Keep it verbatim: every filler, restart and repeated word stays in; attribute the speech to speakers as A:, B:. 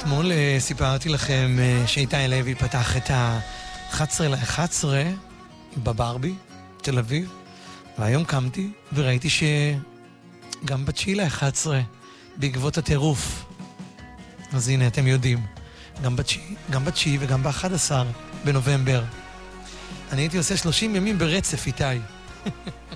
A: אתמול אה, סיפרתי לכם אה, שאיתי לוי פתח את ה-אחת עשרה לאחת עשרה בברבי, תל אביב, והיום קמתי וראיתי שגם בתשיעי לאחת עשרה, בעקבות הטירוף. אז הנה, אתם יודעים, גם בתשיעי, גם בתשיעי וגם ב-אחד עשר בנובמבר. אני הייתי עושה שלושים ימים ברצף, איתי.